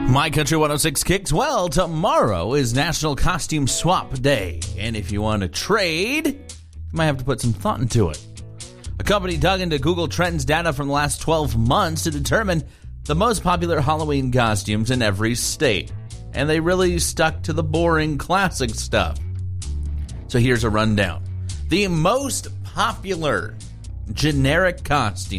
My Country 106 Kicks. Well, tomorrow is National Costume Swap Day. And if you want to trade, you might have to put some thought into it. A company dug into Google Trends data from the last 12 months to determine the most popular Halloween costumes in every state. And they really stuck to the boring classic stuff. So here's a rundown. The most popular generic costume